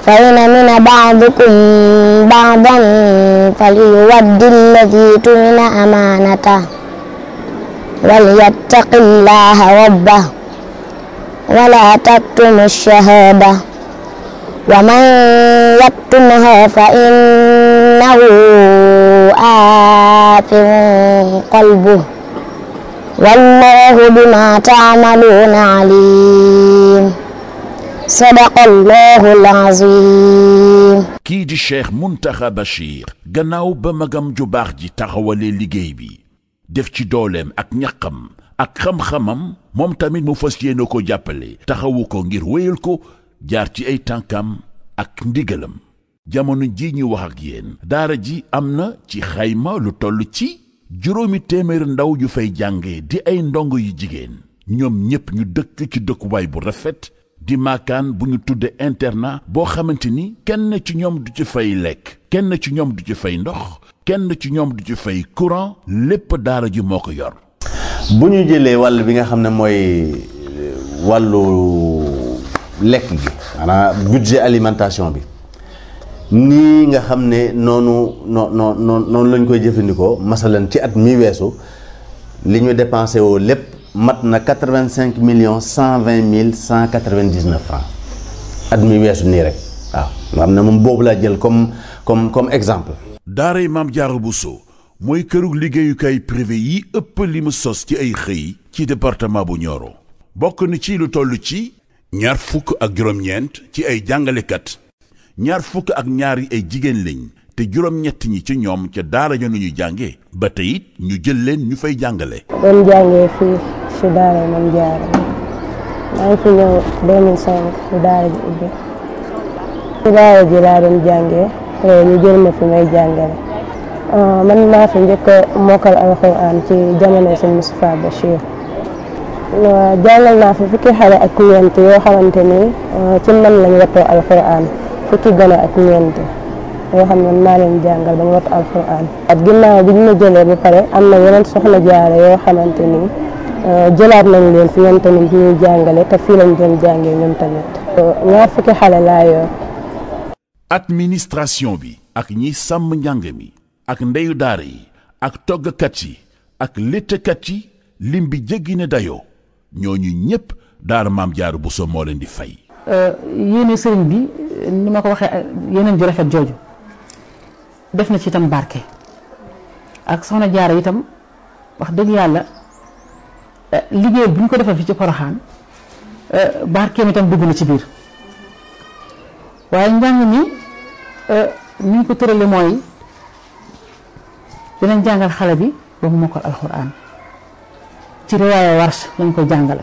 فإن من بعضكم بعضا فليؤد الذي اؤتمن أمانته وليتق الله ربه ولا تكتموا الشهادة ومن يكتمها فإنه آثم قلبه والله بما تعملون عليم صدق الله العظيم. kii di Cheikh Mountakha Bachir gannaaw ba magam ju baax ji taxawalee liggéey bi def ci dooleem ak ñaqam ak xam-xamam moom tamit mu fas yéene ko jàppale taxawu ko ngir wéyal ko jaar ci ay tànkam ak ndigalam. jamono ji ñu wax ak yéen daara ji am na ci xayma lu toll ci 800 ndaw yu fay jànge di ay ndongo yu jigéen ñoom ñépp ñu dëkk ci dëkkuwaay bu rafet di maakaan bu ñu tudde internat boo xamante ni kenn ci ñoom du ci fay lekk kenn ci ñoom du ci fay ndox kenn ci ñoom du ci fay courant lépp daara ji moo ko yor. bu ñu jëlee wàll bi nga xam ne mooy wàllu lekk gi maanaam budget alimentation bi nii nga xam ne noonu lañ koy jëfandikoo masalan ci at mi weesu li ñu dépensé woo lépp mat na 85,120,199 francs at mi weesu nii rek waaw nga xam ne moom boobu laa jël comme exemple. daaray Maam Jaara Buso mooy kërug liggéeyukaay privé yi ëpp li mu sos ci ay xëy ci département bu Nioro bokk na ci lu toll ci 29 ci ay jàngalekat 22 ay jigéen lañ te 8 ñi ci ñoom ca daara ja nu ñu jànge ba tey it ñu jël leen ñu fay jàngale. doon jàngee fii si daara Maam Jaara maa ngi fi ñëw 2005 si daara ji ubbi si daara ji laa doon jàngee ñu jël ma fi may jàngale. man maa fi njëkk a mokkal alxuraan ci jamono sëñ Moustapha Bachir jàngal naa fi fukki xale ak ñeent yoo xamante ni ci man lañ wattoo alxuraan fukki gone ak ñeent yoo xam ne maa leen jàngal ba ñu wattu alxuraan. ak ginnaaw bi ñu ma jëlee ba pare am na yeneen soxna jaare yoo xamante ni jëlaat nañ leen fi ñoom tamit ñuy jàngale te fii lañ doon jàngee ñoom tamit. ñaar fukki xale laa yor. administration bi ak ñi sàmm njàng mi ak ndeyu daara yi ak toggkat yi ak léttkat yi lim bi jéggi ne dayoo ñooñu ñépp daara Maam Jaara Buso moo leen di fay. yéene sëriñ bi ni ma ko waxee yeneen ju rafet jooju def na ci itam barke ak soxna Jaara itam wax dëgg yàlla liggéey bu ñu ko defal fi ci Poroxaan barkeem itam dugg na ci biir waaye njàng mi ni ñu ko tërale mooy dinañ jàngal xale bi ba mu mokkal alxuraan ci riwaaya Warsh lañ koy jàngale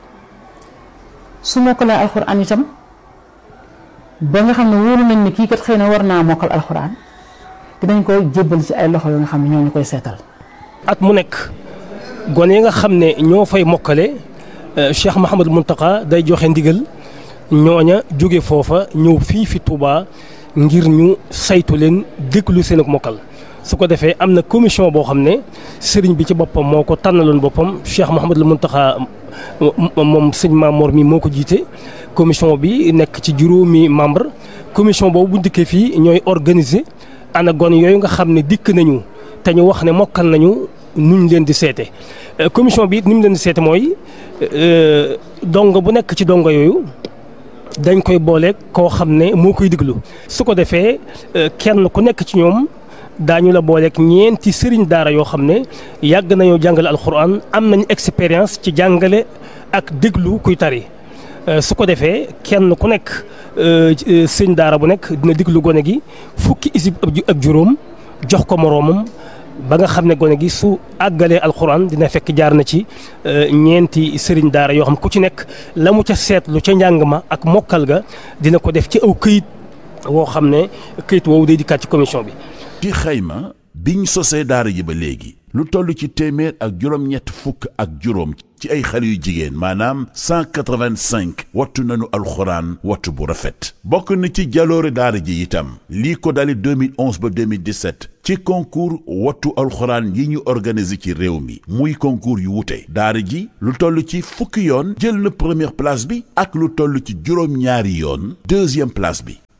su mokkalee alxuraan itam ba nga xam ne wóolu nañ ne kii kat xëy na war naa mokkal alxuraan dinañ koy jébbal ci ay loxo yoo nga xam ne ñoo ñu koy seetal. at mu nekk gone yi nga xam ne ñoo fay mokkale Cheikh Mouhamadou Mountakha day joxe ndigal ñooña jóge foofa ñëw fii fi Touba ngir ñu saytu leen déglu seen ak mokkal. su ko defee am na commission boo xam ne sëriñ bi ci boppam moo ko tànnaloon boppam Cheikh Mouhamadou Mountakha moom sëñ Mamour mi moo ko jiite commission bi nekk ci 5 membre commission boobu bu dikkee fii ñooy organiser ana gone yooyu nga xam ne dikk nañu te ñu wax ne mokkal nañu nuñ leen di seete commission bi it ni mu leen di seete mooy dongo bu nekk ci dongo yooyu dañ koy boole koo xam ne moo koy diglu su ko defee kenn ku nekk ci ñoom daañu la booleeg ñeenti sëriñ daara yoo xam ne yàgg nañoo jàngale alxuraan am nañu expérience ci jàngale ak déglu kuy tari su ko defee kenn ku nekk sëriñ daara bu nekk dina déglu gone gi fukki isib ak juróom jox ko moroomam ba nga xam ne gone gi su àggalee alxuraan dina fekk jaar na ci ñeenti sëriñ daara yoo xam ku ci nekk la mu ca seetlu ca njàng ma ak mokkal ga dina ko def ci aw këyit woo xam ne këyit woowu day dikkaat ci commission bi. ci xayma biñ sosee daara ji ba léegi lu toll ci téeméer ak juróom-ñett fukk ak juróom ci ay xale yu jigéen maanaam 185 wattu nañu alxuraan wattu bu rafet bokk na ci jaloore daara ji itam lii ko dale 2011 ba 2017 ci concours wattu alxuraan yi ñu organisé ci réew mi muy concours yu wute daara ji lu toll ci fukki yoon jël na première place bi ak lu toll ci juróom-ñaari yoon deuxième place bi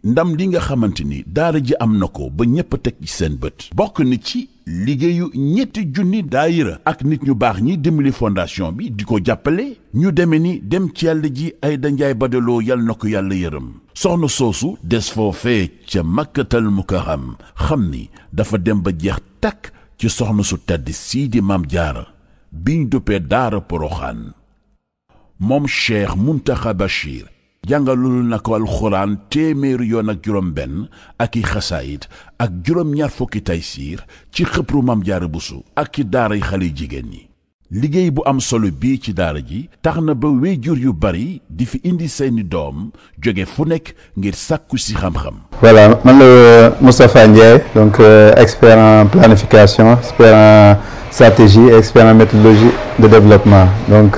ndam li nga xamante ni daara ji am na ko ba ñépp a teg ci seen bët bokk na ci liggéeyu 3 daayira ak nit ñu baax ñi dimbali fondation bi di ko jàppale ñu deme ni dem ci yàlla ji Ayda Njaay Badaloo yal na ko yàlla yërëm soxna soosu des foofee ca Makkatal Mukarram xam ni dafa dem ba jeex takk ci soxna su tedd sii di Maam Jaara biñ duppee daara Poroxaan moom Cheikh Muntaxa Bachir jàngalul na ko alxuraan 100 yoon ak juróom-benn ak i xasaayit ak juróom-ñaar fukki taysiir ci xëpru Maam Jaara Buso ak ci daaray xale jigéen ñi liggéey bu am solo bii ci daara ji tax na ba wéyjur yu bari di fi indi seeni doom jóge fu nekk ngir sàkku si xam-xam. Voilà, man la Moustapha Ndiaye donc expert en planification, expert en stratégie, expert en méthodologie de développement donc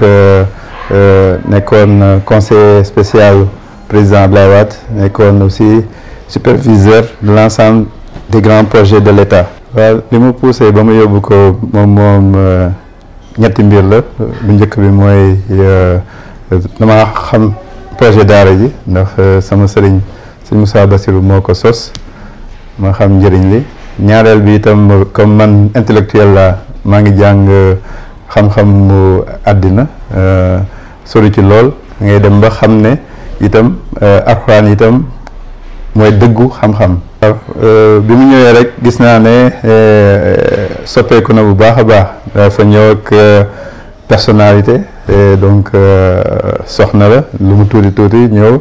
nekkoon conseiller spécial président Abdoulaye Wade nekkoon aussi superviseur de l'ensemble des grands projets de l'État. waaw li mu poussé ba mu yóbbu ko moom ñetti mbir la bu njëkk bi mooy dama xam projet daara ji ndax sama sëriñ sëñ Moussa Bassirou moo ko sos ma xam njëriñ li ñaareel bi itam comme man intellectuel la maa ngi jàng xam-xam mu àddina sori ci lool ngay dem ba xam ne itam alxuraan itam mooy dëggu xam-xam. bi mu ñëwee rek gis naa ne soppeeku na bu baax a baax dafa ñëw ak personnalité donc soxna la lu mu tuuti ñëw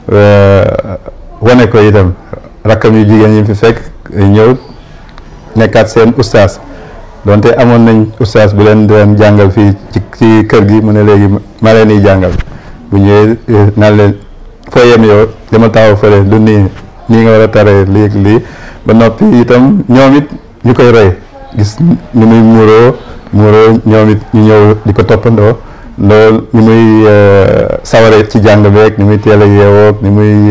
wane ko itam rakkam yu jigéen yi fi fekk ñëw nekkaat seen ustaas donte amoon nañ ustaas bu leen doon jàngal fii ci kër gi mu ne léegi ma leen di jàngal bu ñëwee naan leen foo yem yow dama taxaw fële lu nii nga war a taree lii ba noppi itam ñoom it ñu koy roy gis ni muy muuroo ñoom it ñu ñëw di ko toppandoo loolu ni muy saware ci jàng beeg ni muy teel a yeewoog ni muy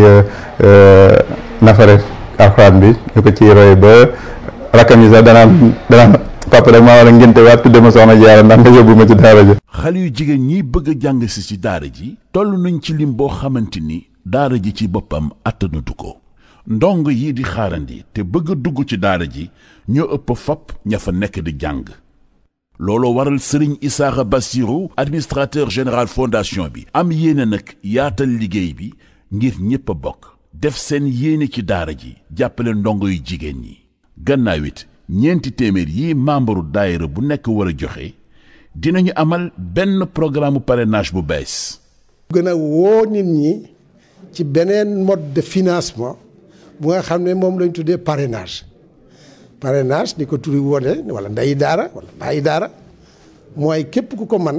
nafare alxuraan bi ñu ko ciy roy ba rakkam yi sax danaan papa rek maa war a ngénte waat tudde ma soxna Jaara ndax nga yóbbu ma ci daara ji. xale yu jigéen ñi bëgg a jàng si ci daara ji toll nañ ci lim boo xamante ni daara ji ci boppam attanatu ko ndong yi di xaarandi te bëgg a dugg ci daara ji ñoo ëpp fop ña fa nekk di jàng looloo waral Serigne Issakha Bassirou administrateur général fondation bi am yéene nag yaatal liggéey bi ngir ñépp a bokk def seen yéene ci daara ji jàppale ndongo yu jigéen ñi gannaaw it 200 yi membre daayira bu nekk war a joxe dinañu amal benn programme parrainage bu bees. gën a woo nit ñi ci beneen mode de financement bu nga xam ne moom lañ tuddee parrainage ni ko turi wone wala ndeyi daara wala bàyyi daara mooy képp ku ko man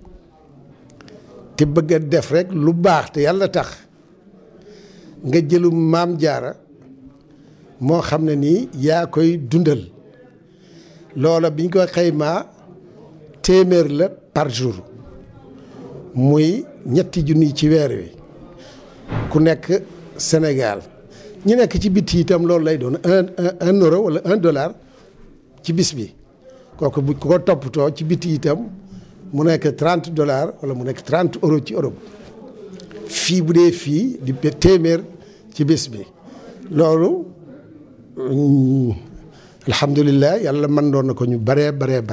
te bëgg a def rek lu baax te yàlla tax nga jëlu Maam Jaara moo xam ne nii yaa koy dundal loola biñ ko xaymaa 100 la par jour muy 3 junni ci weer wi ku nekk Sénégal ñu nekk ci biti itam loolu lay doon un euro wala $1 ci bis bi kooku bu ko toppatoo ci biti itam mu nekk $30 wala mu nekk 30 euros ci Europe fii bu dee fii di 100 ci bis bi loolu alhamdulilah yàlla mën doon na ko ñu bare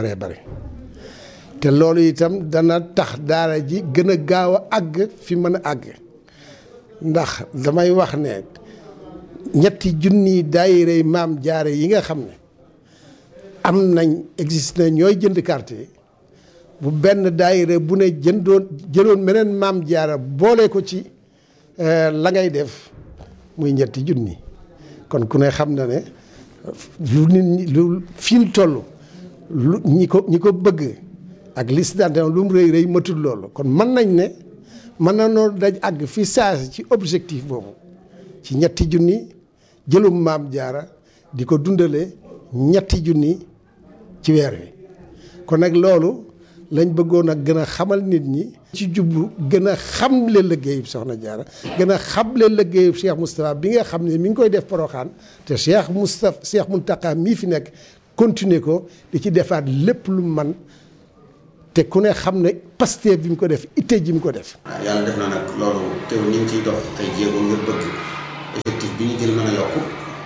te loolu itam dana tax daara ji gën a gaaw a àgg fi mën a àgg ndax damay wax ne 3 junni daayira Maam Jaara yi nga xam ne am nañ existe na ñooy jënd carte yi bu benn daayira bu ne jëloon meneen Maam Jaara boole ko ci la ngay def muy 3 junni kon ku ne xam na ne lu nit ñi lu fi ñu toll lu ñi ko bëgg ak liste d'adhésion lu mu rëy matul loolu kon mën nañ ne mën na noo daj àgg fi saasi ci objectif boobu ci 3 junni jëlum Maam Jaara di ko dundale 3 junni ci weer wi kon nag loolu lañ bëggoon a gën a xamal nit ñi ci jublu gën a xamle liggéeyub Soxna Jaara gën a xamle liggéeyub Cheikh Moustapha bi nga xam ne mi ngi koy def Porokhane te Cheikh Mountakha mii fi nekk continuer ko di ci defaat lépp lu man te ku ne xam ne Pastef bi mu ko def itte ji mu ko def. yàlla def na nag loolu teew ñu ngi ciy dox ay jéego ngir bëgg effectif bi ñu jël mën a yokk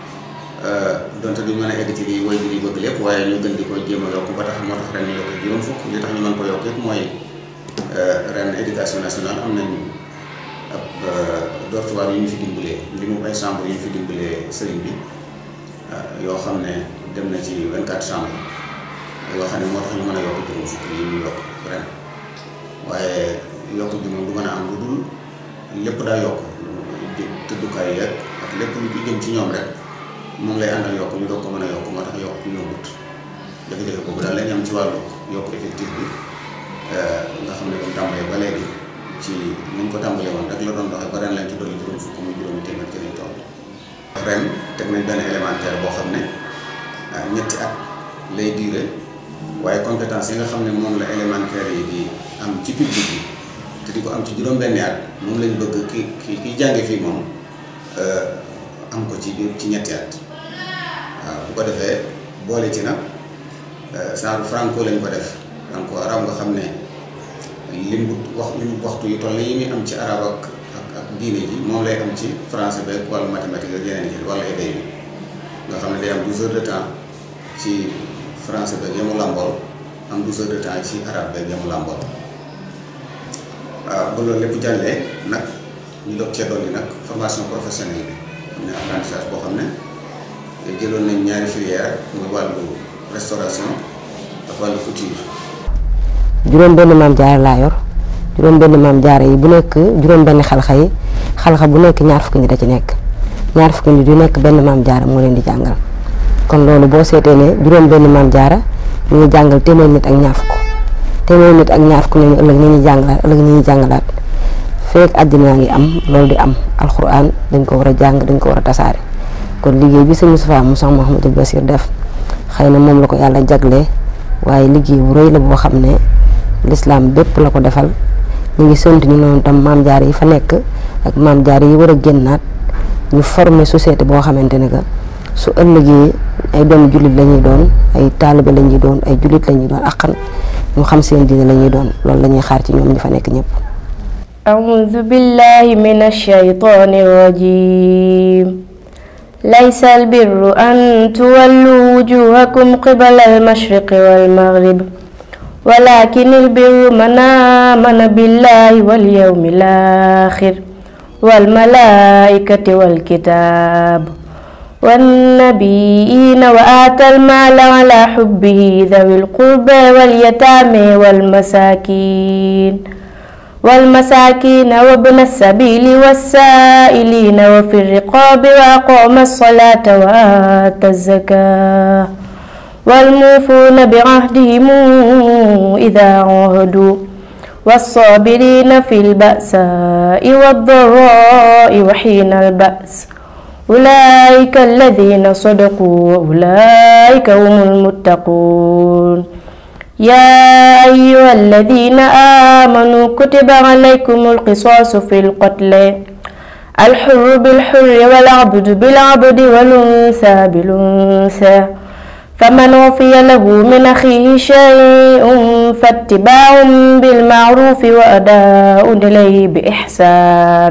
donte duñ mën a egg ci li woy bi di bëgg lépp waaye ñu gën di ko jéem a yokk ba tax moo tax ren ñu yokk juróom fukk li tax ñu mën ko yokk yëpp mooy ren éducation nationale am nañ ab dortoir yu ñu fi dimbalee li mu ay chambre yu ñu fi dimbalee sëriñ bi yoo xam ne dem na ci 24 chambres yoo xam ne moo tax ñu mën a yokk juróom fukk yi ñu yokk ren waaye yokk bi moom du mën a am lu dul lépp daa yokk tëddukaay yeeg ak lépp lu jëm ci ñoom rek moom lay àndal yokk ñu doog ko mën a yokk moo tax yokk bi yombut jafe-jafe boobu daal lañ am ci wàllu yokk effectif bi nga xam ne comme tàmbalee ba léegi ci niñ ko tàmbalee woon rek la doon doxee ba ren lañ ci dolli juróom fukk muy juróomi téeméer ci lañ toll ren teg nañ benn élémentaire boo xam ne ñetti at lay diire waaye compétence yi nga xam ne moom la élémentaire yi di am ci public bi te di ko am ci juróom-benni at moom lañ bëgg ki jànge fii moom am ko ci ñetti at waaw bu ko defee boole ci nag genre franco lañ ko def franco arab nga xam ne limu waxtu yu toll yi muy am ci arab ak diine ji moom lay am ci français beeg wàllu mathématique ak yeneen ci wàllu éday bi nga xam ne day am 12 heures de temps ci français beeg yamu làmbool am 12 heures de temps ci arabe beeg yamu làmbool waaw ba loolu lépp jàllee nag ñu doog cee dolli nag formation professionnelle bi am na apprentissage boo xam ne jëloon nañ ñaari filière muy wàllu restauration ak wàllu couture. juróom benn maam jaara laa yor juróom benn maam jaara yi bu nekk juróom benn xalxa yi xalxa bu nekk ñaar fukki nit da ci nekk ñaar fukki nit yu nekk benn maam jaara moo leen di jàngal kon loolu boo seetee ne juróom benn maam jaara ñu ngi jàngal téeméer nit ak ñaar fukk téeméer nit ak ñaar fukk ñooñu ëllëg ñu ñuy jàngalaat feek àddina ngi am loolu di am alxuraan dañ ko war a jàng dañ ko war a tasaare kon liggéey bi sëñ Moustapha Moussa Mouhamadou Bassir def xëy na moom la ko yàlla jaglee waaye liggéey bu rëy la boo xam ne l'islam bépp la ko defal ñu ngi sant ñu noonu tam maam jaar yi fa nekk ak maam jaar yi war a génnaat ñu former société boo xamante ne que su ëllëgee ay doomu jullit la ñuy doon ay taalibe la ñuy doon ay jullit la ñuy doon akkan ñu xam seen diine la ñuy doon loolu la ñuy xaar ci ñoom ñi fa nekk ñëpp. أعوذ بالله من الشيطان الرجيم ليس البر أن تولوا وجوهكم قبل المشرق والمغرب ولكن البر من آمن بالله واليوم الآخر والملائكة والكتاب والنبيين وآتى المال على حبه ذوي القربى واليتامى والمساكين وابن السبيل والسائلين وفي الرقاب وأقام الصلاة وآتى الزكاة والموفون بعهدهم إذا عاهدوا والصابرين في البأساء والضراء وحين البأس أولئك الذين صدقوا وأولئك هم المتقون يا أيها الذين آمنوا كتب عليكم القصاص في القتل الحر بالحر والعبد بالعبد والأنثى بالأنثى فمن عفي له من أخيه شيء فاتباع بالمعروف وأداء إليه بإحسان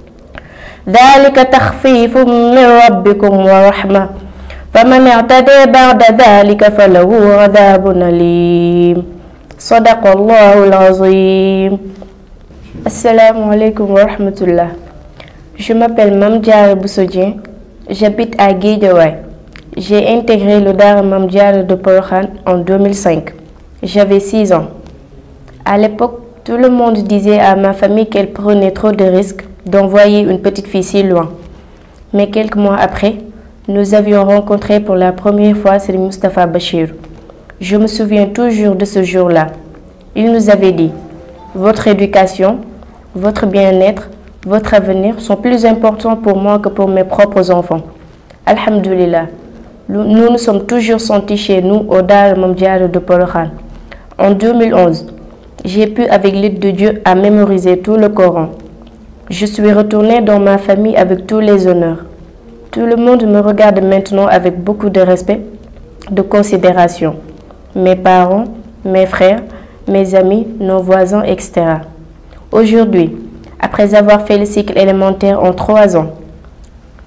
ذلك تخفيف من ربكم ورحمة فمن اعتدى بعد ذلك فله عذاب أليم صدق الله العظيم. Assalamu alaikum wa rahmatullah. Je m'appelle Mame Diarra Bousso Dieng, j'habite à Guédiawaye. J'ai intégré le Daara Mame Diarra de Porokhane en 2005. J'avais 6 ans. À l'époque, tout le monde disait à ma famille qu'elle prenait trop de risques d'envoyer une petite fille si loin. Mais quelques mois après, nous avions rencontré pour la première fois Serigne Moustapha Bachir. Je me souviens toujours de ce jour-là. Il nous avait dit: votre éducation, votre bien-être, votre avenir sont plus importants pour moi que pour mes propres enfants. Alhamdulillah, nous nous sommes toujours sentis chez nous au Daara Mame Diarra de Porokhane. En 2011, j'ai pu, avec l'aide de Dieu, à mémoriser tout le Coran. Je suis retournée dans ma famille avec tous les honneurs. Tout le monde me regarde maintenant avec beaucoup de respect, de considération. Mes parents, mes frères, mes amis, nos voisins, etc. Aujourd'hui, après avoir fait le cycle élémentaire en 3 ans,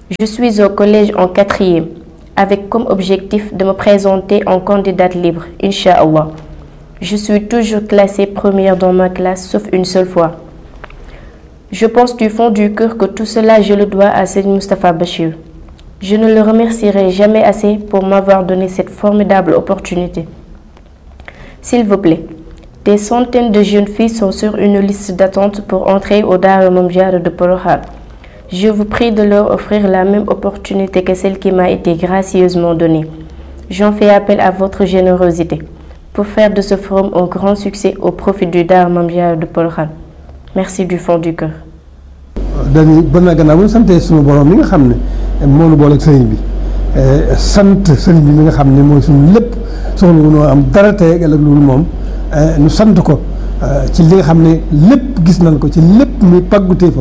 Je suis au collège en 4e, avec comme objectif de me présenter en candidate libre, Inch'Allah. Je suis toujours classée première dans ma classe, sauf une seule fois. Je pense du fond du cœur que tout cela, je le dois à Serigne Moustapha Bachir. Je ne le remercierai jamais assez pour m'avoir donné cette formidable opportunité. S'il vous plaît, des centaines de jeunes filles sont sur une liste d'attente pour entrer au Daara Mame Diarra de Porokhane. Je vous prie de leur offrir la même opportunité que celle qui m'a été gracieusement donnée. J'en fais appel à votre générosité pour faire de ce forum un grand succès au profit du Daara Mame Diarra de Porokhane. Merci du fond du cœur. dañuy bon na gannaaw bu ñu santee suñu borom mi nga xam ne moo nu boole ak sëriñ bi sant sëriñ bi mi nga xam ne mooy suñu lépp soxla wu noo am dara tey ak loolu moom ñu sant ko ci li nga xam ne lépp gis nañ ko ci lépp muy pàgguteefam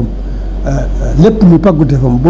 ba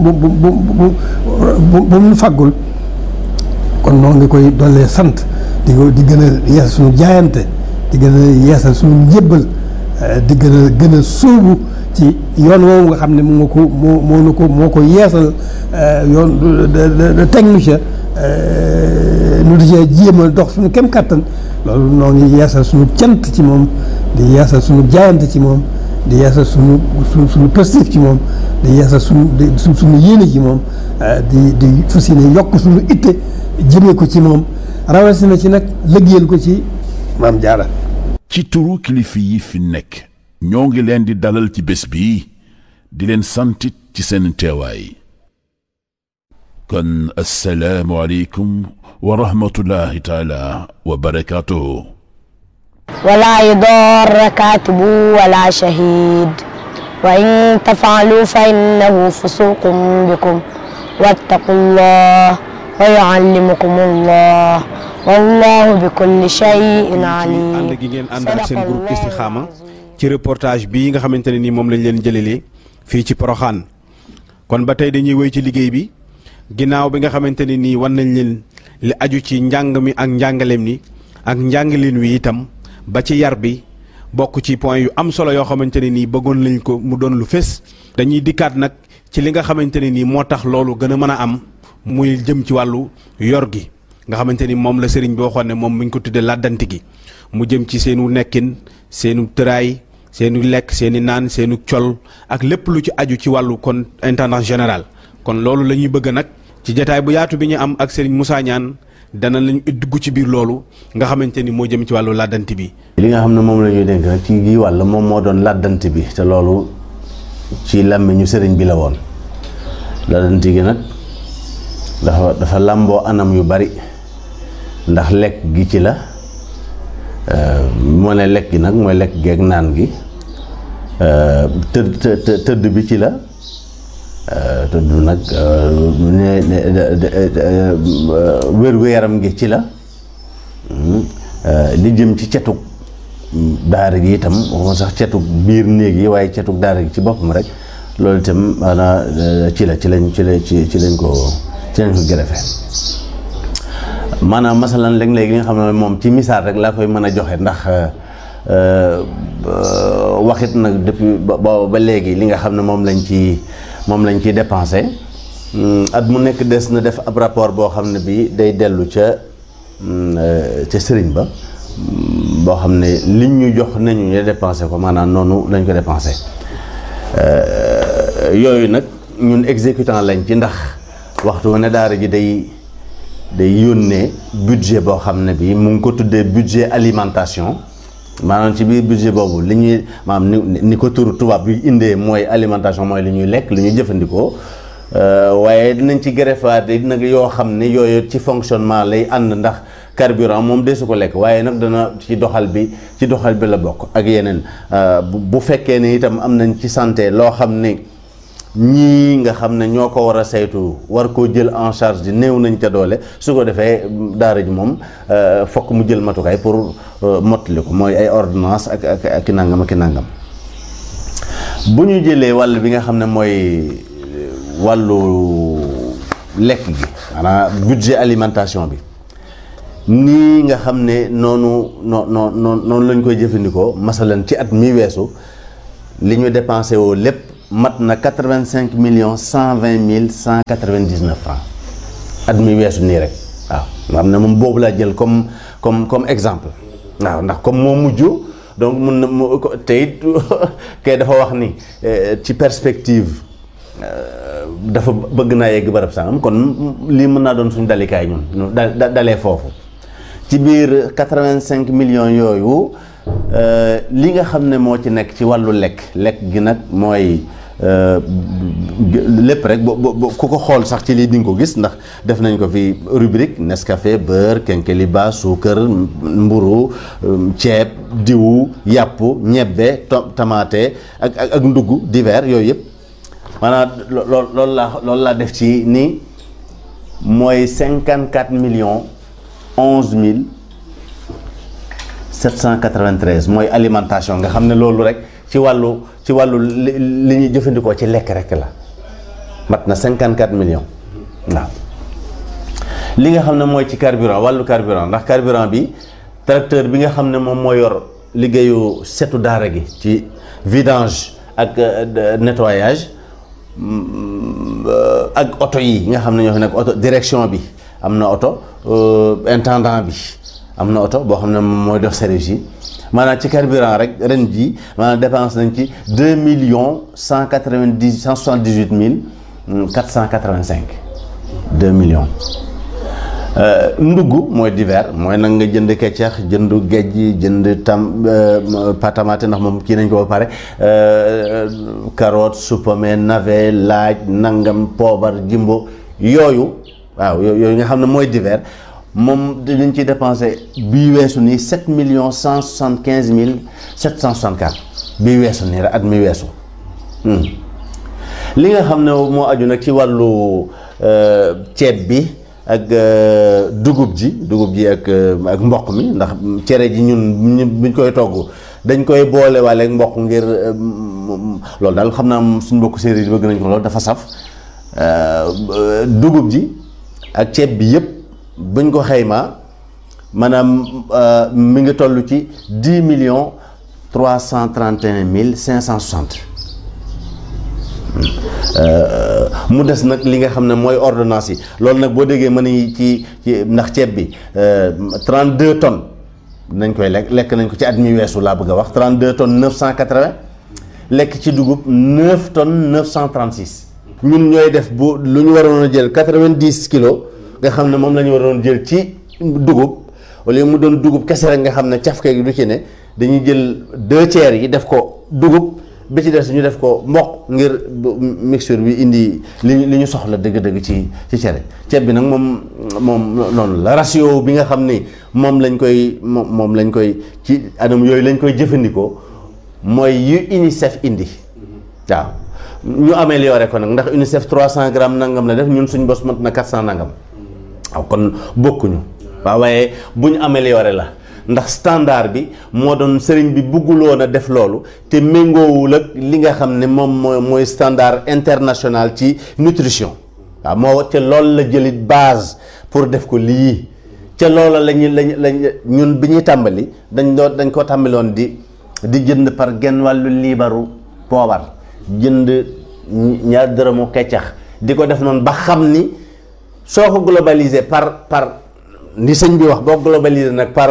mu ñu fàggul kon noo ngi koy dollee sant di gën a yeesal suñu jaayante di gën a yeesal suñu njébbal di gën a sóobu ci yoon woowu nga xam ne moo ko yeesal yoon teg nu ca nu di ca jéem a dox suñu kem kàttan loolu noo ngi yeesal suñu cant ci moom di yeesal suñu jaayante ci moom di yeesal suñu positif ci moom di yeesal suñu yéene ci moom di fas yéene yokk suñu itte jëmee ko ci moom rawatina ci nag liggéeyal ko ci Maam Jaara. ci turu kilifa yi fi nekk ñoo ngi leen di dalal ci bés bi di leen santit ci seen teewaay kon assalaamu aleykum wa rahmatullahi taala wa barakaatuhu ولا يضار كاتب ولا شهيد وإن تفعلوا فإنه فسوق بكم واتقوا الله ويعلمكم الله والله بكل شيء عليم. ànd gi ngeen ànd ak seen groupe Istikhama ci reportage bii nga xamante ne nii moom lañ leen jëlelee fii ci Porokhane kon ba tey dañuy wéy ci liggéey bi ginnaaw bi nga xamante ne nii wan nañ leen li aju ci njàng mi ak njàngaleem ni ak njàngaleen wi itam ba ci yar bi bokk ci point yu am solo yoo xamante ne nii bëggoon lañ ko mu doon lu fés. dañuy dikkaat nag ci li nga xamante ne nii moo tax loolu gën a mën a am muy jëm ci wàllu yor gi nga xamante ni moom la sëriñ bi waxoon ne moom mi ngi ko tuddee làddanti gi mu jëm ci seenu nekkin seenu tëraay seenu lekk seeni naan seenu col ak lépp lu ci aju ci wàllu kon intendant général. kon loolu la ñuy bëgg nag ci jataay bu yaatu bi ñu am ak sëriñ Moussa Niane dana lañu dugg ci biir loolu nga xamante ni moo jëm ci wàllu làddanti bi. li nga xam ne moom la ñuy dénk nag ci gi wàll moom moo doon làddanti bi te loolu ci làmmiñu sëriñ bi la woon làddanti gi nag dafa làmboo anam yu bari ndax lekk gi ci la moo ne lekk gi nag mooy lekk geeg naan gi tëdd bi ci la tëdd nag wér-gu-yaram gi ci la li jëm ci cetug daara gi itam waxuma sax cetug biir néeg yi waaye cetug daara gi ci boppam rek loolu itam maanaam ci lañ ko gërëfe maanaam masalan léeg-léeg li nga xam ne moom ci misaal rek laa koy mën a joxe ndax waxit nag depuis ba léegi li nga xam ne moom lañ ciy dépensé at mu nekk des na def ab rapport boo xam ne bi day dellu ca sëriñ ba boo xam ne liñ ñu jox nañu ñu dépensé ko maanaam noonu lañ ko dépensé yooyu nag ñun exécutant lañ ci ndax waxtu wu ne daara ji day yónnee budget boo xam ne bi mu ngi ko tuddee budget alimentation maanaam ci biir budget boobu li ñuy maanaam ni ko turu tubaab bi indee mooy alimentation mooy li ñuy lekk li ñuy jëfandikoo waaye dinañ ci greffaat nag yoo xam ne yooyu ci fonctionnement lay ànd ndax carburant moom desu ko lekk waaye nag dana ci doxal bi la bokk ak yeneen bu fekkee ne itam am nañ ci santé loo xam ne ñii nga xam ne ñoo ko war a saytu war koo jël en charge di néew nañ ca doole su ko defee daara ji moom fokk mu jël matukaay pour mottali ko mooy ay ordonnance ak nangam ak nangam bu ñu jëlee wàll bi nga xam ne mooy wàllu lekk gi maanaam budget alimentation bi nii nga xam ne noonu lañ koy jëfandikoo masalan ci at mi weesu li ñu dépensé woo lépp mat na 85,120,199 francs at mi weesu nii rek waaw nga xam ne moom boobu laa jël comme exemple waaw ndax comme moo mujj donc mun na te it kay dafa wax ni ci perspective dafa bëgg naa yegg barab sangam kon lii mën naa doon suñu dalikaay ñun dalee foofu ci biir 85 millions yooyu li nga xam ne moo ci nekk ci wàllu lekk gi nag mooy lépp rek ku ko xool sax ci lii di nga ko gis ndax def nañ ko fi rubrique Nescafé beurre kenkeliba suukar mburu ceeb diwu yàpp ñebbe tamaate ak ndugg divers yooyu yëpp maanaam loolu laa def ci ni mooy 54,11,793 mooy alimentation nga xam ne loolu rek ci wàllu li ñuy jëfandikoo ci lekk rek la mat na 54 millions waaw li nga xam ne mooy ci carburant wàllu carburant ndax carburant bi tracteur bi nga xam ne moom moo yor liggéeyu setu daara gi ci vidange ak nettoyage ak oto yi nga xam ne ñoo fi nekk oto direction bi am na oto intendant bi am na oto boo xam ne moom mooy dox service yi maanaam ci carburant rek ren ji maanaam dépense nañ ci 2,178,485 2 millions ndugg mooy divers mooy nag nga jënd keccax jënd géej jënd patamate ndax moom kii nañ ko ba pare carotte supame navet laaj nangam poobar jimbo yooyu waaw yooyu nga xam ne mooy divers moom dañ ci dépensé bii weesu nii 7,175,764 bii weesu nii rek at mi weesu li nga xam ne moo aju nag ci wàllu ceeb bi ak dugub ji ak mboq mi ndax cere ji ñun buñ koy togg dañ koy boole waale ak mboq ngir loolu daal xam naa suñ mbokk séeréer yi bëgg nañ ko loolu dafa saf dugub ji ak ceeb bi yëpp buñ ko xaymaa maanaam mi ngi toll ci 10,331,560 mu des nag li nga xam ne mooy ordonnance yi loolu nag boo déggee mën nañu ci ndax ceeb bi 32 tonnes nañ koy lekk nañ ko ci at mi weesu laa bëgg a wax 32 tonnes 980 lekk ci dugub 9 tonnes 936 ñun ñooy def bu lu ñu waroon a jël 90 kilos nga xam ne moom la ñu waroon jël ci dugub wala mu doon dugub kese rek nga xam ne cafke gi du ci ne dañuy jël 2 tiers yi def ko dugub bi ci des ñu def ko mboq ngir mixture bi indi li ñu soxla dëgg-dëgg ci cere ceeb bi nag moom noonu la ratio bi nga xam ni moom lañ koy ci anam yooyu lañ koy jëfandikoo mooy yu UNICEF indi waaw ñu amélioré ko nag ndax UNICEF 300 grammes nangam la def ñun suñ bos mat na 400 nangam waaw kon bokkuñu waaw waaye bu ñu amélioré la ndax standard bi moo doon sëriñ bi bugguloon a def loolu te méngoowul ak li nga xam ne moom mooy standard international ci nutrition waaw moo ca loolu la jëlit base pour def ko lii ca loola lañ ñun bi ñuy tàmbali dañ ko tàmbaloon di jënd par genn wàllu liibaru poobar jënd ñaar dërëmu keccax di ko def noonu ba xam ni soo ko globalisé par ni sëñ bi wax boo globalisé nag par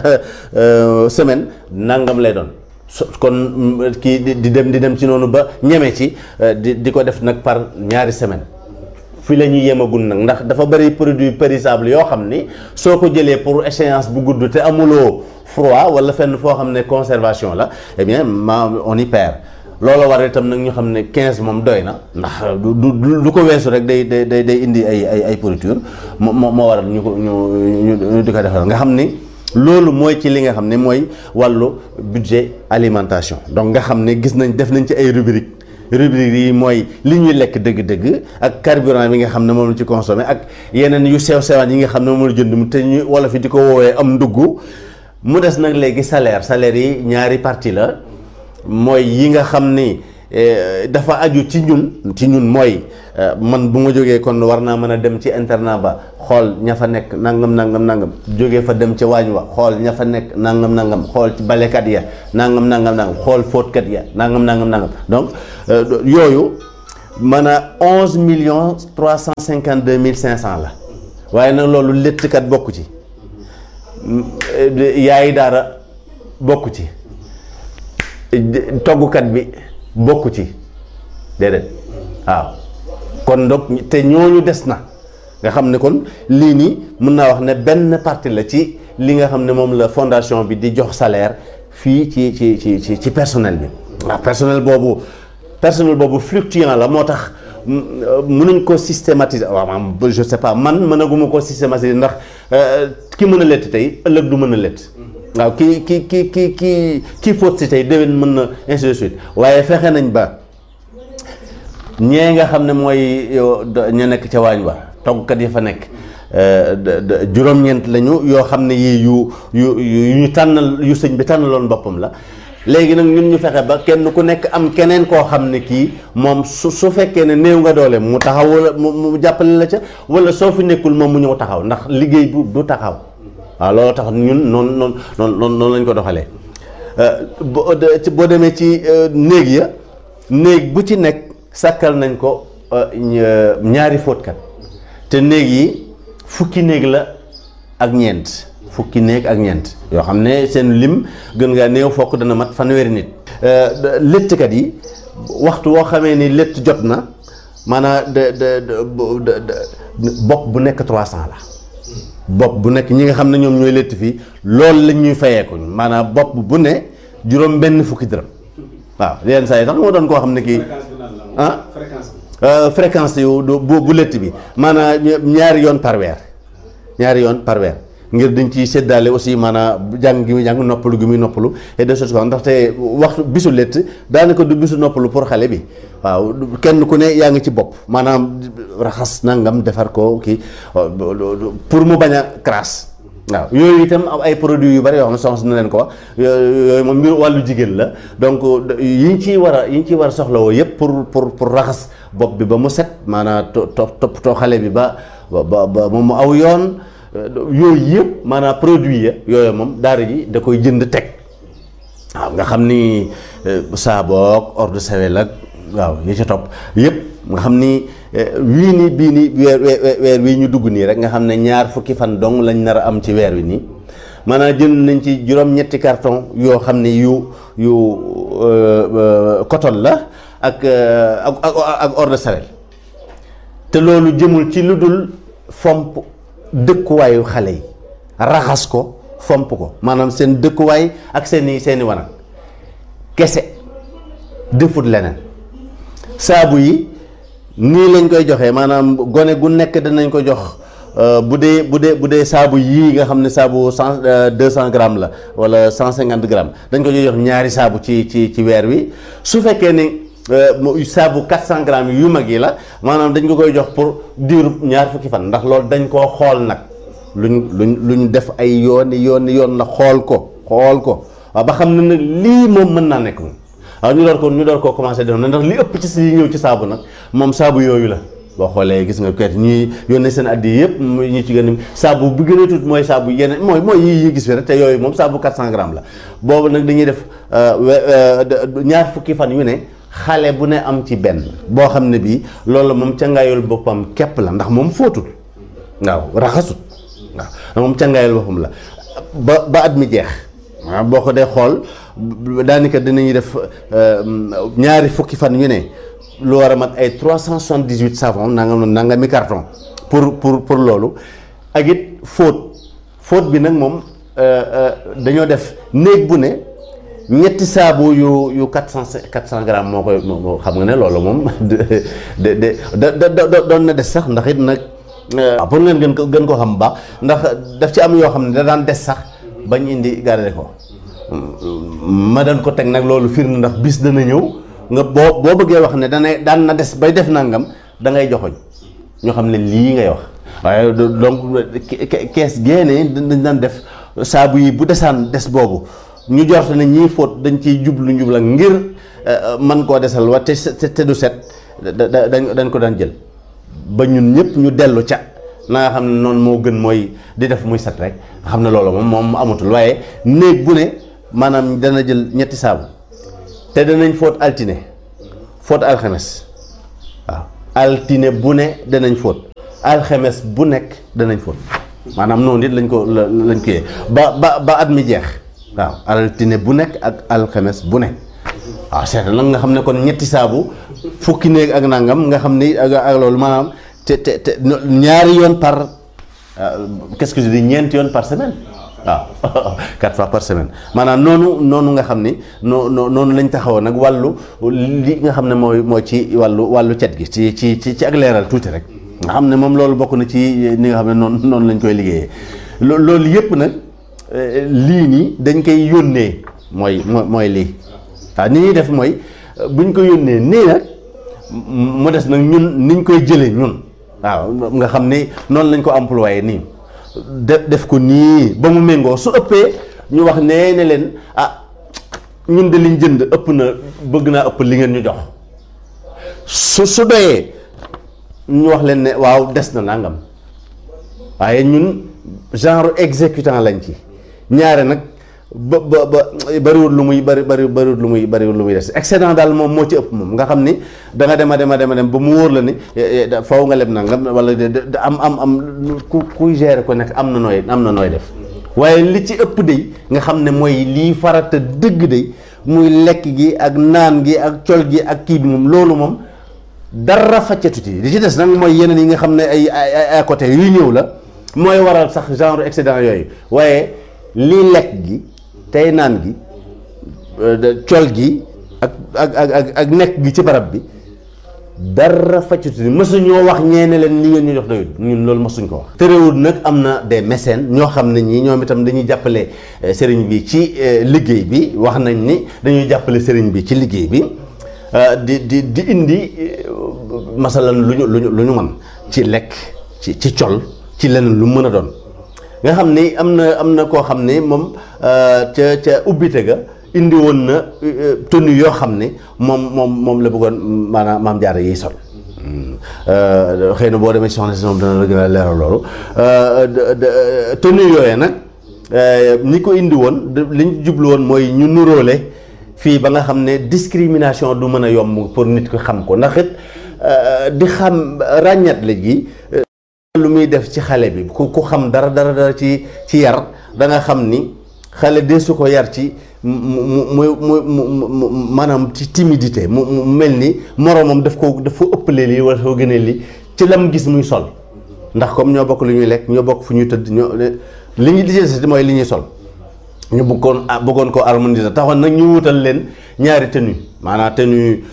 semaine nangam lay doon kon kii di dem ci noonu ba ñeme ci di ko def nag par ñaari semaine fi la ñuy yemagul nag ndax dafa bëri produit périssable yoo xam ni soo ko jëlee pour échéance bu gudd te amuloo froid wala fenn foo xam ne conservation la eh bien on y perd loolu war itam nag ñu xam ne 15 moom doy na ndax du ko weesu rek day indi ay pourriture moo waral ñu di ko defal nga xam ni loolu mooy ci li nga xam ne mooy wàllu budget alimentation donc nga xam ne gis nañ def nañ ci ay rubrique yi mooy li ñuy lekk dëgg-dëgg ak carburant bi nga xam ne moom la ci consommé ak yeneen yu sew-sewaan yi nga xam ne moom la jënd mu te ñu wala fi di ko woowee am ndugg mu des nag léegi salaire yi ñaari partie la mooy yi nga xam ni dafa aju ci ñun mooy man bu ma jógee kon war naa mën a dem ci internat ba xool ña fa nekk nangam jógee fa dem ci waañ wa xool ña fa nekk nangam xool ci balekat ya nangam xool fóotkat ya nangam donc yooyu mën a 11,352,500 la waaye nag loolu léttkat bokku ci yaayi daara bokku ci toggukat bi bokku ci déedéet waaw kon donc te ñooñu des na nga xam ne kon lii nii mën naa wax ne benn partie la ci li nga xam ne moom la fondation bi di jox salaire fii ci personnel bi waaw personnel boobu fluctuant la moo tax mënuñ ko systématiser waaw je sais pas man mënaguma ko systématiser ndax ki mën a lett tey ëllëg du mën a lett waaw kii fóot si tey déwén mën na ainsi de suite waaye fexe nañ ba ñee nga xam ne mooy ña nekk ca waañ wa toggkat yi fa nekk juróom-ñeent lañu yoo xam ne yii yu ñu tànnal yu sëñ bi tànnaloon boppam la léegi nag ñun ñu fexe ba kenn ku nekk am keneen koo xam ne kii moom su fekkee ne néew nga doole mu taxaw wala mu jàppale la ca wala soo fi nekkul moom mu ñëw taxaw ndax liggéey du taxaw waaw loolu tax ñun noonu lañ ko doxalee boo demee ci néeg ya néeg bu ci nekk sàkkal nañ ko ñaari fóotkat te néeg yi fukki néeg la ak ñeent yoo xam ne seen lim gën ngaa néew fokk dana mat fanweeri nit léttkat yi waxtu woo xamee ni létt jot na maanaam bopp bu nekk 300 la bopp bu nekk ñi nga xam ne ñoom ñooy létt fii loolu lañ ñuy fayeeku maanaam bopp bu ne juróom benn fukki dërëm waaw yenn saa yi tax moo doon koo xam ne kii fréquence yu bu létt bi maanaam ñaari yoon par weer ngir dañ ciy séddaale aussi maanaam jàng gi muy jàng noppalu gi muy noppalu et de choses comme ndaxte waxtu bisu létt daanaka du bisu noppalu pour xale bi waaw kenn ku ne yaa ngi ci bopp maanaam raxas nangam defar ko kii pour mu bañ a crasse waaw yooyu itam ay produits yu bari yoo xam ne soxna na leen ko wax yooyu moom mbir wàllu jigéen la donc yiñ ciy war a soxlawoo yëpp pour raxas bopp bi ba mu set maanaam toppatoo xale bi ba moom mu aw yoon yooyu yëpp maanaam produit ya yooyu moom daara ji da koy jënd teg waaw nga xam ni saaboog eau de Javel ak waaw yi ca topp yëpp nga xam ni bii nii weer wii ñu dugg nii rek nga xam ne 2 fukki fan dong lañ nar a am ci weer wi nii maanaam jënd nañ ci juróom-ñetti carton yoo xam ne yu coton la ak eau de Javel te loolu jëmul ci lu dul fomp dëkkuwaayu xale yi raxas ko fomp ko maanaam seen dëkkuwaay ak seeni wanag kese defut leneen saabu yi nii lañ koy joxee maanaam gone gu nekk danañ ko jox bu dee saabu yii nga xam ne saabu 200 grammes la wala 150 grammes dañ ko jox ñaari saabu ci weer wi su fekkee ni saabu 400 grammes yu mag yi la maanaam dañ ko koy jox pour diiru 2 fukki fan ndax loolu dañ koo xool nag luñ def ay yoon la xool ko waaw ba xam ne nag lii moom mën naa nekk moom waaw ñu door koo commencé def na ndax li ëpp ci si ñëw ci saabu nag moom saabu yooyu la boo xoolee gis nga kayit ñuy yónnee seen addi yëpp ñu ci gën a saabu bi gën a tuuti mooy saabu yeneen mooy yi gis fi rek te yooyu moom saabu 400 grammes la boobu nag dañuy def 2 fukki fan yu ne xale bu ne am ci benn boo xam ne bii loolu moom cangaayul boppam képp la ndax moom fóotul waaw raxasut waaw moom cangaayul boppam la ba at mi jeex waaw boo ko dee xool daanaka dinañuy def 2 fukki fan yu ne lu war a mat ay 378 savon nangami carton pour loolu ak it fóot bi nag moom dañoo def néeg bu ne ñetti saabu yu 400 grammes moo koy xam nga ne loolu moom doon na des sax ndax it nag pour ngeen gën ko xam baax ndax daf ci am yoo xam ne da daan des sax bañ indi garder ko ma daan ko teg nag loolu firnde ndax bis dana ñëw nga boo bëggee wax ne daan na des bay def nangam da ngay joxoñ ñoo xam ne lii ngay wax waaye donc kees génne dañ daan def saabu yi bu desaan des boobu ñu jort ne ñii fóot dañ ciy jublu njubla ngir man koo desal wa te du set dañ ko daan jël ba ñun ñëpp ñu dellu ca na nga xam ne noonu moo gën mooy di def muy set rek nga xam ne loolu moom amatul waaye néeg bu ne maanaam dana jël ñetti saabu te danañ fóot altine fóot alxames waaw altine bu ne danañ fóot alxames bu nekk danañ fóot maanaam noonu it lañ ko yee ba at mi jeex waaw altine bu nekk ak alxames bu nekk waaw seet nag nga xam ne kon ñetti saabu fukki néeg ak nangam nga xam ni ak loolu maanaam te ñaari yoon par qu'est-ce que je dis ñeenti yoon par semaine waaw 4 fois par semaine maanaam noonu nga xam ni noonu lañ taxawoon nag wàllu li nga xam ne mooy ci wàllu cet gi ci ak leeral tuuti rek nga xam ne moom loolu bokk na ci ni nga xam ne noonu lañ koy liggéeyee loolu yëpp nag lii nii dañ koy yónnee mooy lii waaw ni ñuy def mooy buñ ko yónnee nii nag mu des nag ñun niñ koy jëlee ñun waaw nga xam ni noonu lañ ko employé nii def ko nii ba mu méngoo su ëppee ñu wax ne leen ñun de liñ jënd ëpp na bëgg naa ëpp li ngeen ñu jox su doyee ñu wax leen ne waaw des na nangam waaye ñun genre exécutant lañ ci ñaare nag ba bariwul lu muy bariwul lu muy des excédent daal moom moo ci ëpp moom nga xam ni da nga dem ba mu wóor la ni faw nga leb nangam wala am kuy gérer ko nekk am na nooy def waaye li ci ëpp de nga xam ne mooy lii farata dëgg de muy lekk gi ak naan gi ak col gi ak kii bi moom loolu moom dara faccatu ci li ci des nag mooy yeneen yi nga xam ne ay à côté yu ñëw la mooy waral sax genre excédent yooyu waaye lii lekk gi tey naan gi col gi ak nekk gi ci barab bi dara faccatu ni mësuñoo wax ñeene leen li ngeen ñu jox doyul ñun loolu mësuñ ko wax terewul nag am na des mécènes ñoo xam ne ñii ñoom itam dañuy jàppale sëriñ bi ci liggéey bi wax nañ ni dañuy jàppale sëriñ bi ci liggéey bi di indi masalan lu ñu mën ci lekk ci col ci leneen lu mën a doon nga xam ni am na koo xam ne moom ca ubbite ga indi woon na tenue yoo xam ne moom la bëggoon maanaam maam jaara yiy sol xëy na boo demee ci soxna si moom dana la gën a leeral loolu tenue yooyee nag ñi ko indi woon li ñu jublu woon mooy ñu nuróole fii ba nga xam ne discrimination du mën a yomb pour nit ko xam ko ndax it di xam ràññat léegi lu muy def ci xale bi ku xam dara ci yar da nga xam ni xale de su ko yar ci mu maanaam ci timidité mu mel ni moroomam daf ko ëppalee lii wala soo gënee lii ci lam gis muy sol ndax comme ñoo bokk lu ñuy lekk ñoo bokk fu ñuy tëdd li ñu lijjanti mooy li ñuy sol ñu bëggoon ko harmoniser taxoon nag ñu wutal leen ñaari tenue maanaam tenue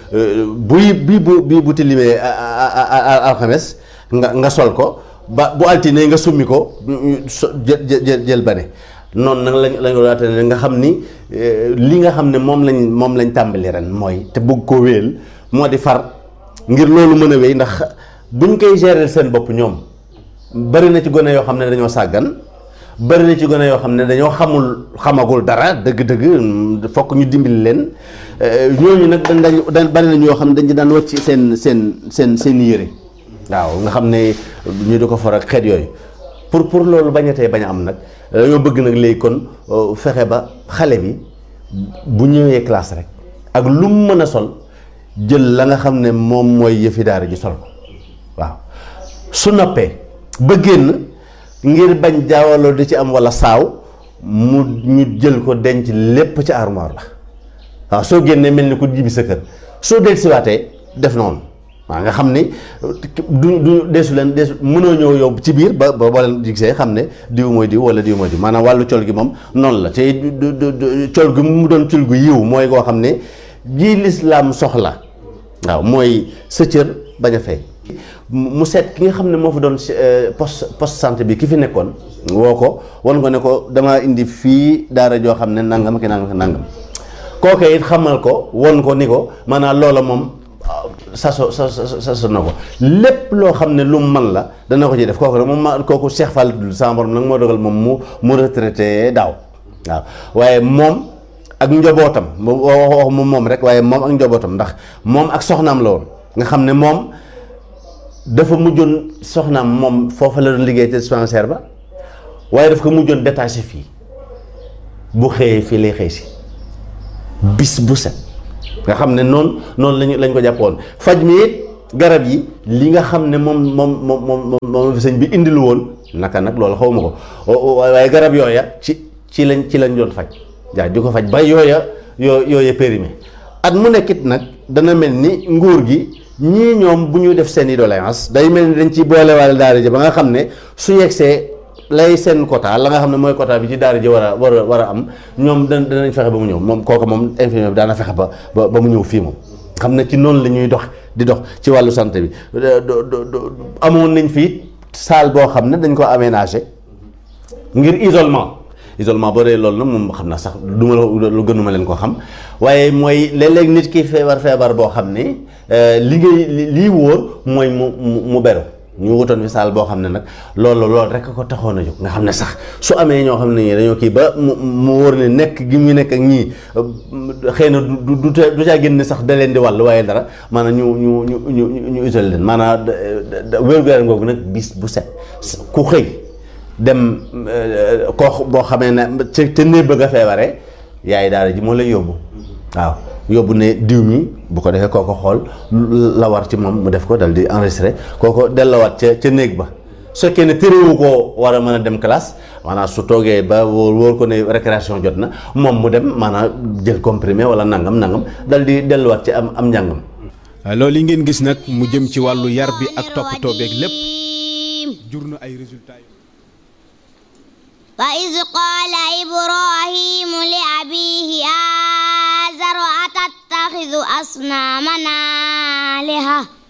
bu tilimee alxames nga sol ko ba bu altine nga summi ko jël bane noonu nag lañ ko daate nga xam ni li nga xam ne moom lañ tàmbali ren mooy te bëgg ko wéel moo di far ngir loolu mën a wéy ndax buñ koy gérer seen bopp ñoom bari na ci gone yoo xam ne dañoo sàggan bari na ci gone yoo xam ne dañoo xamagul dara dëgg-dëgg fokk ñu dimbali leen ñooñu nag dañ bari na ñoo xam ne dañ ci daan wàcc seen yére waaw nga xam ne ñu di ko for ak xeet yooyu pour loolu bañatee bañ a am nag dañoo bëgg nag léegi kon fexe ba xale bi bu ñëwee classe rek ak lu mu mën a sol jël la nga xam ne moom mooy yëfi daara ji sol ko waaw su noppee ba génn ngir bañ jaawaloo di ci am walla saaw ñu jël ko denc lépp ci armoire la waaw soo génnee mel ni ku jibi sa kër soo del siwaatee def noonu waaw nga xam ni du deesu mënoo ñëw yow ci biir ba boo leen gisee xam ne diw mooy diw wala diw mooy diw maanaam wàllu col gi moom noonu la te col gi mu doon col gu yiw mooy koo xam ne ji lislaam soxla waaw mooy sa cër bañ a fay mu seet ki nga xam ne moo fa doon poste santé bi ki fi nekkoon woo ko wan ko ne ko dama indi fii daara joo xam ne nangam ak nangam kooke it xamal ko won ko ni ko maanaam loola moom saso na ko lépp loo xam ne lu mu man la dana ko ci def kooku rek moom kooku Cheikh Fall sama borom nag moo dogal moom mu retraité daaw waaw waaye moom ak njobootam moom rek waaye moom ak njobootam ndax moom ak soxnaam la woon nga xam ne moom dafa mujjoon soxnaam moom foofa la doon liggéey ci dispensaire ba waaye daf ko mujjoon détaché fii bu xëyee fii lay xëy si bis bu set nga xam ne noonu lañ ko jàppoon faj mi it garab yi li nga xam ne moom fi sëñ bi indilu woon naka nag loolu xaw ma ko waaye garab yooya ci lañ doon faj jaa di ko faj ba yooya périmé at mu nekkit nag dana mel ni nguur gi ñii ñoom bu ñu def seen i doléance day mel ni dañ ci boolewaale daara ji ba nga xam ne su yegsee lay seen quota la nga xam ne mooy quota bi ci daara ji war a am ñoom danañ fexe ba mu ñëw moom kooku moom infirmier bi daana fexe ba mu ñëw fii moom xam ne ci noonu la ñuy dox ci wàllu santé bi amoon nañ fii salle boo xam ne dañ ko aménagé ngir isolement boo dee loolu nag moom xam naa sax duma lu gënuma leen ko xam waaye mooy léeg-léeg nit ki feebar boo xam ne lii wóor mooy mu beru ñu wutoon fi saal boo xam ne nag loolu rek ko taxoon a jóg nga xam ne sax su amee ñoo xam ne ñii dañoo kii ba mu wóor ne nekk gi mu nekk ak ñii xëy na du caa génn sax da leen di wàll waaye dara maanaam ñu isolé leen maanaam wér-gu-yaram googu nag bis bu set ku xëy dem koo boo xamee ne ca néeg bëgg a feebaree yaay daara ji moo lay yóbbu waaw yóbbu ne diw mi bu ko defee kooko xool la war ci moom mu def ko dal di enregistré kooko delloowaat ca néeg ba su fekkee ne téréwu koo war a mën a dem classe maanaam su toogee ba wóor ko ne récréation jot na moom mu dem maanaam jël comprimé wala nangam dal di delluwaat ci am njàngam. loolu yi ngeen gis nag mu jëm ci wàllu yar bi ak toppatoo beeg lépp jur na ay résultats. وإذ قال إبراهيم لأبيه آزر أتتخذ أصنامنا آلهة